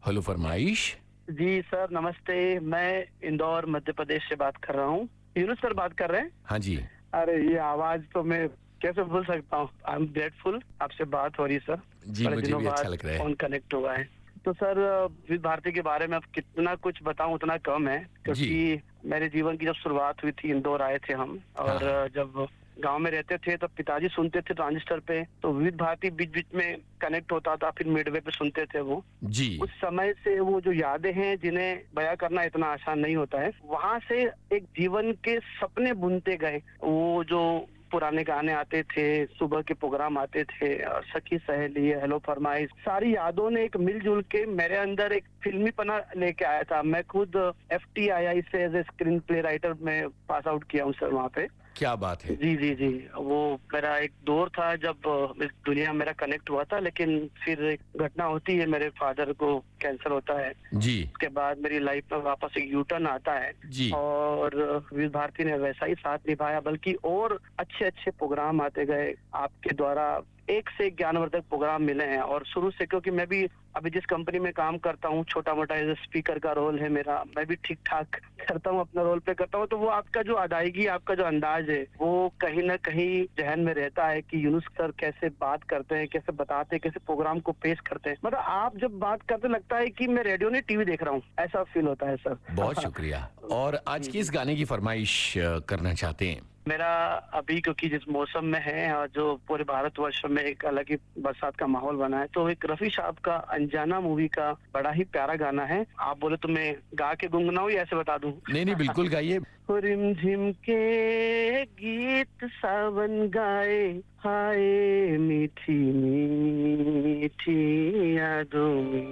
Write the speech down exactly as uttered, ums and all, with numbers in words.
Hello फरमाइश। जी sir नमस्ते। मैं इंदौर मध्य प्रदेश से बात कर रहा हूँ। यूनुस सर बात कर रहे हैं? हाँ जी। अरे ये आवाज तो मैं कैसे भूल सकता हूँ। आई एम ग्रेटफुल, आपसे बात हो रही सर। जी बड़े मुझे दिनों भी अच्छा बाद लग रहा है। फोन कनेक्ट हुआ है। तो सर विविध भारती के बारे में अब कितना कुछ बताऊं उतना कम है, जी। क्योंकि मेरे जीवन की जब शुरुआत हुई थी इंदौर आए थे हम, हाँ और हाँ। जब गांव में रहते थे तब पिताजी सुनते थे ट्रांजिस्टर पे, तो विविध भारती बीच बीच में कनेक्ट होता था, फिर मिडवे पे सुनते थे वो। जी। उस समय से वो जो यादें हैं जिन्हें बयां करना इतना आसान नहीं होता है, वहां से एक जीवन के सपने बुनते गए। वो जो पुराने गाने आते थे, सुबह के प्रोग्राम आते थे, और सखी सहेली, हेलो फरमाइश, सारी यादों ने एक मिलजुल के मेरे अंदर एक फिल्मीपना लेके आया था। मैं खुद एफ टी आई आई से as a screen play writer में पास आउट किया हूँ सर वहाँ पे। क्या बात है। जी जी जी। वो मेरा एक दौर था जब अ, इस दुनिया में मेरा कनेक्ट हुआ था, लेकिन फिर एक घटना होती है, मेरे फादर को कैंसर होता है। जी। उसके बाद मेरी लाइफ में वापस एक यू टर्न आता है, जी। और विविध भारती ने वैसा ही साथ निभाया, बल्कि और अच्छे अच्छे प्रोग्राम आते गए आपके द्वारा। एक से एक ज्ञानवर्धक प्रोग्राम मिले हैं, और शुरू से, क्योंकि मैं भी अभी जिस कंपनी में काम करता हूँ, छोटा मोटा एज स्पीकर का रोल है मेरा, मैं भी ठीक ठाक करता हूँ, अपना रोल पे करता हूँ। तो वो आपका जो अदायगी, आपका जो अंदाज है, वो कहीं ना कहीं जहन में रहता है कि यूनुस सर कैसे बात करते हैं, कैसे बताते हैं, कैसे प्रोग्राम को पेश करते हैं। मतलब आप जब बात करते लगता है कि मैं रेडियो नहीं टीवी देख रहा हूँ, ऐसा फील होता है सर। बहुत शुक्रिया। और आज जी जी। किस गाने की फरमाइश अ, करना चाहते हैं? मेरा अभी, क्योंकि जिस मौसम में है और जो पूरे भारतवर्ष में एक अलग ही बरसात का माहौल बना है, तो एक रफी साहब का अनजाना मूवी का बड़ा ही प्यारा गाना है। आप बोले तो मैं गा के गुनगुनाऊं या ऐसे बता दूं? नहीं नहीं बिल्कुल गाइए। हो रिमझिम के गीत सावन गाए, हाय मीठी मीठी यादों में।